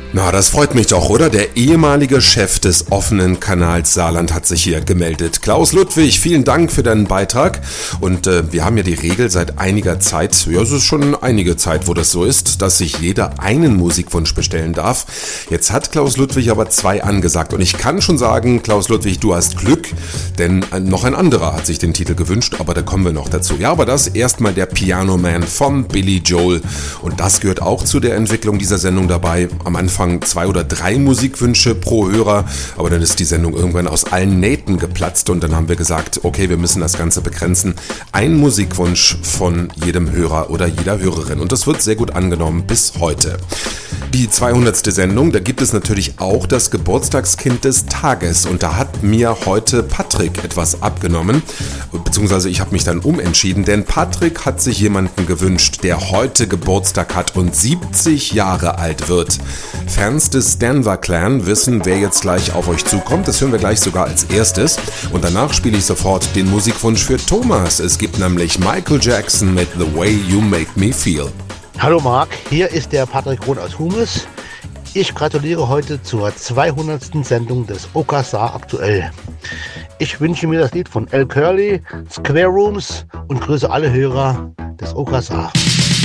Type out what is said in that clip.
Na, das freut mich doch, oder? Der ehemalige Chef des offenen Kanals Saarland hat sich hier gemeldet. Klaus Ludwig, vielen Dank für deinen Beitrag. Und wir haben ja die Regel seit einiger Zeit, ja, es ist schon einige Zeit, wo das so ist, dass sich jeder einen Musikwunsch bestellen darf. Jetzt hat Klaus Ludwig aber 2 angesagt. Und ich kann schon sagen, Klaus Ludwig, du hast Glück, denn noch ein anderer hat sich den Titel gewünscht, aber da kommen wir noch dazu. Ja, aber das erstmal der Piano Man von Billy Joel. Und das gehört auch zu der Entwicklung dieser Sendung dabei. Am Anfang 2 oder 3 Musikwünsche pro Hörer, aber dann ist die Sendung irgendwann aus allen Nähten geplatzt und dann haben wir gesagt, okay, wir müssen das Ganze begrenzen. Ein Musikwunsch von jedem Hörer oder jeder Hörerin und das wird sehr gut angenommen bis heute. Die 200. Sendung, da gibt es natürlich auch das Geburtstagskind des Tages und da hat mir heute Patrick etwas abgenommen, beziehungsweise ich habe mich dann umentschieden, denn Patrick hat sich jemanden gewünscht, der heute Geburtstag hat und 70 Jahre alt wird. Fans des Denver Clan wissen, wer jetzt gleich auf euch zukommt, das hören wir gleich sogar als erstes und danach spiele ich sofort den Musikwunsch für Thomas. Es gibt nämlich Michael Jackson mit The Way You Make Me Feel. Hallo Marc, hier ist der Patrick Roth aus Humes. Ich gratuliere heute zur 200. Sendung des OKSAR aktuell. Ich wünsche mir das Lied von L. Curly, Square Rooms und grüße alle Hörer des OKSAR.